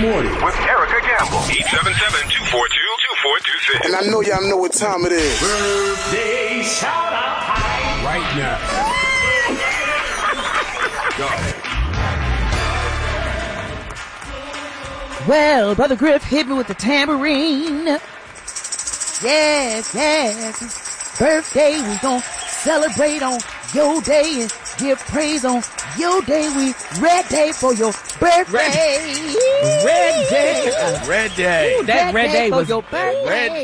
Morning with Erica Gamble. 877-242-2426. And I know y'all know what time it is. Birthday shout out time right now. Go. Well, Brother Griff hit me with the tambourine. Yes. Birthday, we gon' celebrate on your day and give praise on your day. We ready for your birthday. Red day. Ooh, that red day was your birthday.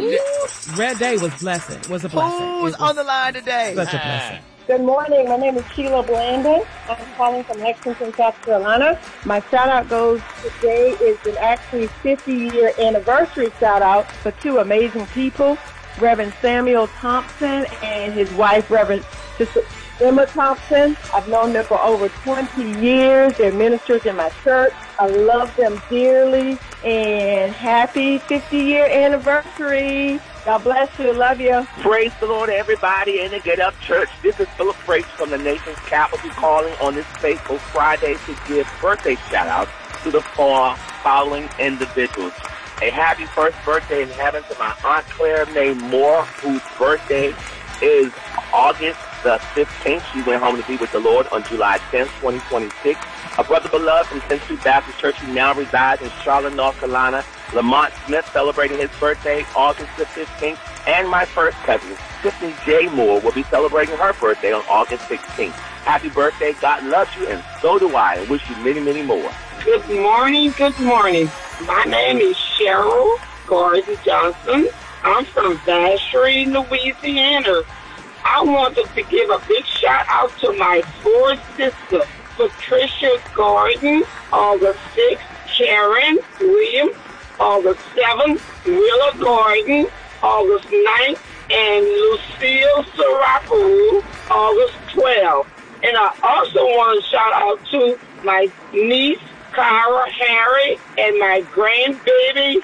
Red day was blessing. Was a blessing. Who's on the line today? Such a blessing. Good morning. My name is Sheila Blandon. I'm calling from Lexington, South Carolina. My shout-out goes today is an actually 50-year anniversary shout-out for two amazing people, Reverend Samuel Thompson and his wife, Reverend Sister Emma Thompson. I've known them for over 20 years. They're ministers in my church. I love them dearly. And happy 50-year anniversary. God bless you. Love you. Praise the Lord, everybody in the Get Up Church. This is Philip Frazier from the nation's capital calling on this fateful Friday to give birthday shout-outs to the following individuals. A happy first birthday in heaven to my Aunt Claire May Moore, whose birthday is August the 15th. She went home to be with the Lord on July 10th, 2026. A brother beloved from Tennessee Baptist Church who now resides in Charlotte, North Carolina, Lamont Smith, celebrating his birthday August the 15th. And my first cousin, Tiffany J. Moore, will be celebrating her birthday on August 16th. Happy birthday. God loves you, and so do I. And wish you many, many more. Good morning. Good morning. My name is Cheryl Gordon Johnson. I'm from Vacherie, Louisiana. I wanted to give a big shout out to my four sisters, Patricia Gordon, August 6th, Karen Williams, August 7th, Willa Gordon, August 9th, and Lucille Sarapu, August 12th. And I also want to shout out to my niece, Cara Harry, and my grandbaby,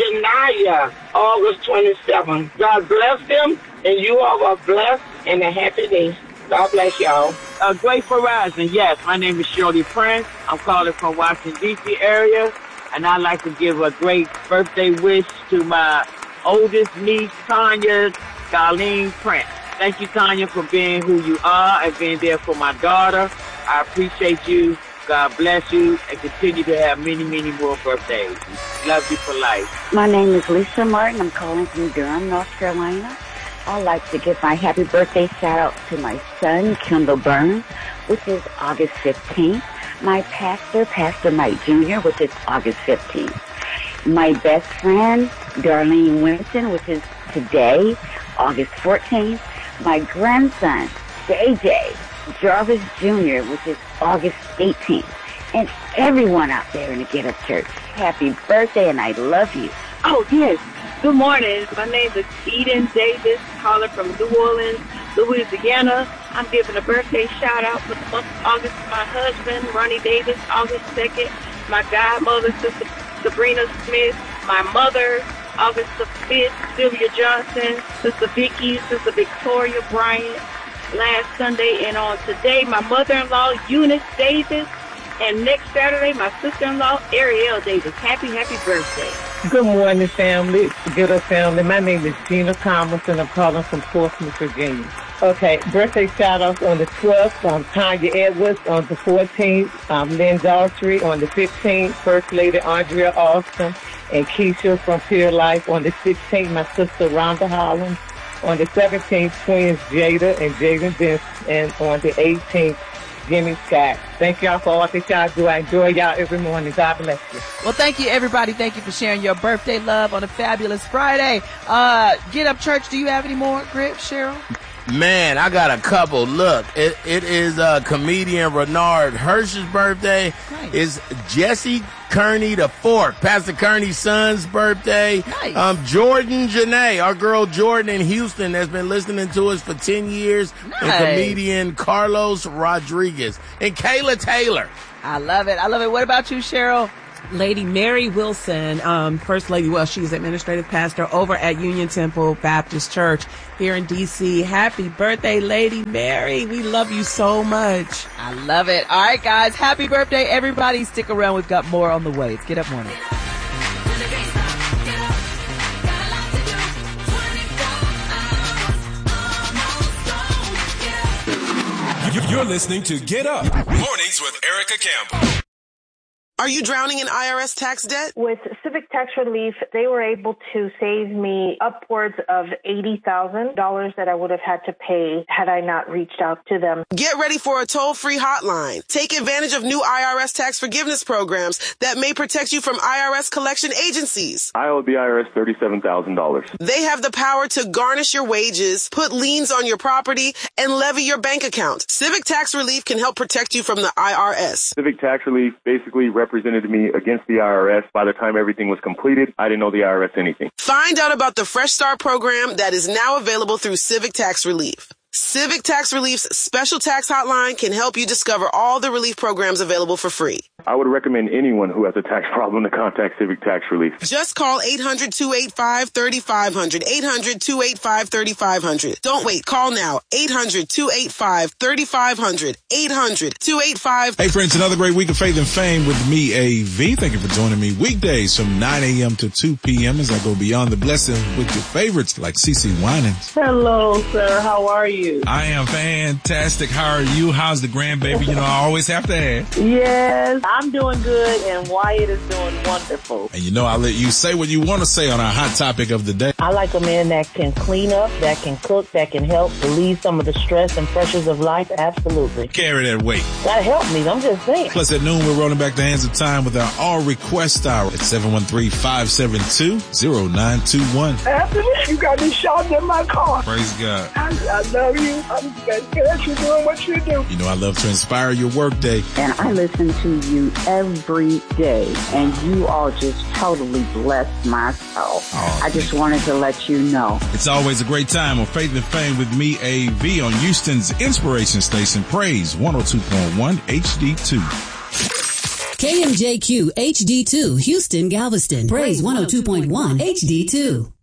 Janaya, August 27th. God bless them, and you all are blessed and a happy day. God bless y'all. Grateful Rising. Yes, my name is Shirley Prince. I'm calling from Washington, D.C. area, and I'd like to give a great birthday wish to my oldest niece, Tanya Darlene Prince. Thank you, Tanya, for being who you are and being there for my daughter. I appreciate you. God bless you and continue to have many, many more birthdays. Love you for life. My name is Lisa Martin. I'm calling from Durham, North Carolina. I'd like to give my happy birthday shout out to my son, Kendall Burns, which is August 15th. My pastor, Pastor Mike Jr., which is August 15th. My best friend, Darlene Winston, which is today, August 14th. My grandson, JJ Jarvis Jr., which is August 18th. And everyone out there in the Get Up Church, happy birthday, and I love you. Oh, yes. Good morning. My name is Eden Davis, calling from New Orleans, Louisiana. I'm giving a birthday shout-out for the month of August to my husband, Ronnie Davis, August 2nd. My godmother, Sister Sabrina Smith. My mother, August the 5th, Sylvia Johnson. Sister Vicky, Sister Victoria Bryant. Last Sunday and on today, my mother-in-law, Eunice Davis. And next Saturday, my sister-in-law, Ariel Davis. Happy birthday. Good morning, family. Get Up family. My name is Gina Thomas, and I'm calling from Portsmouth, Virginia. Okay, birthday shout-outs on the 12th. Tanya Edwards on the 14th. Lynn Daughtry on the 15th. First Lady Andrea Austin and Keisha from Peer Life on the 16th. My sister, Rhonda Holland. On the 17th, twins Jada and Jaden Vince. And on the 18th, Jimmy Scott. Thank y'all for all that y'all do. I enjoy y'all every morning. God bless you. Well, thank you, everybody. Thank you for sharing your birthday love on a fabulous Friday. Get Up Church, do you have any more, Griff, Cheryl? Man, I got a couple. Look, it is comedian Renard Hirsch's birthday. Nice. It's Jesse Kearney the Fourth, Pastor Kearney's son's birthday. Nice. Jordan Janae, our girl Jordan in Houston, has been listening to us for 10 years. Nice. And comedian Carlos Rodriguez. And Kayla Taylor. I love it. What about you, Cheryl? Lady Mary Wilson, First Lady, well, she's administrative pastor over at Union Temple Baptist Church here in D.C. Happy birthday, Lady Mary. We love you so much. I love it. All right, guys. Happy birthday, everybody. Stick around. We've got more on the way. It's Get Up Morning. You're listening to Get Up Mornings with Erica Campbell. Are you drowning in IRS tax debt? With Civic Tax Relief, they were able to save me upwards of $80,000 that I would have had to pay had I not reached out to them. Get ready for a toll-free hotline. Take advantage of new IRS tax forgiveness programs that may protect you from IRS collection agencies. I owe the IRS $37,000. They have the power to garnish your wages, put liens on your property, and levy your bank account. Civic Tax Relief can help protect you from the IRS. Civic Tax Relief basically represented me against the IRS. By the time everything was completed, I didn't owe the IRS anything. Find out about the Fresh Start program that is now available through Civic Tax Relief. Civic Tax Relief's special tax hotline can help you discover all the relief programs available for free. I would recommend anyone who has a tax problem to contact Civic Tax Relief. Just call 800-285-3500, 800-285-3500. Don't wait. Call now. 800-285-3500, 800-285. Hey, friends, another great week of Faith and Fame with me, AV. Thank you for joining me weekdays from 9 a.m. to 2 p.m. as I go beyond the blessing with your favorites like CeCe Winans. Hello, sir. How are you? I am fantastic. How are you? How's the grandbaby? You know, I always have to ask. Yes, I'm doing good, and Wyatt is doing wonderful. And you know, I'll let you say what you want to say on our hot topic of the day. I like a man that can clean up, that can cook, that can help relieve some of the stress and pressures of life. Absolutely. Carry that weight. Gotta help me. I'm just saying. Plus, at noon, we're rolling back the hands of time with our All Request Hour at 713-572-0921. Anthony, you got me shouting in my car. Praise God. I love you. I'm glad you're doing what you do. You know, I love to inspire your workday. And I listen to you every day, and you all just totally bless my soul. Oh, I just wanted to let you know. It's always a great time on Faith and Fame with me, AV, on Houston's inspiration station, Praise 102.1 HD2. KMJQ HD2, Houston, Galveston, Praise 102.1 HD2.